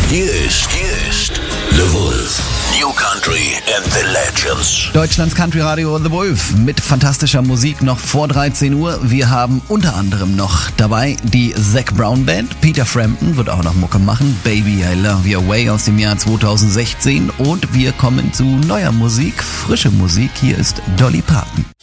Hier ist The Wolf. New Country and the Legends. Deutschlands Country Radio The Wolf mit fantastischer Musik noch vor 13 Uhr. Wir haben unter anderem noch dabei die Zac Brown Band. Peter Frampton wird auch noch Mucke machen. Baby, I Love Your Way aus dem Jahr 2016. Und wir kommen zu neuer Musik, frische Musik. Hier ist Dolly Parton.